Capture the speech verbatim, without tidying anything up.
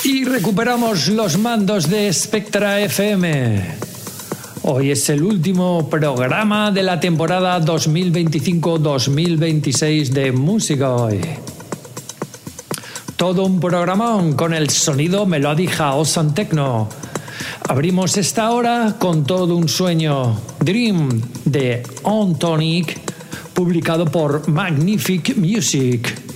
Y recuperamos los mandos de Spectra F M. Hoy es el último programa de la temporada dos mil veinticinco dos mil veintiséis de Música Hoy. Todo un programón con el sonido Melodic House and Techno. Abrimos esta hora con Todo un sueño, Dream, de On Tonic, publicado por Magnific Music.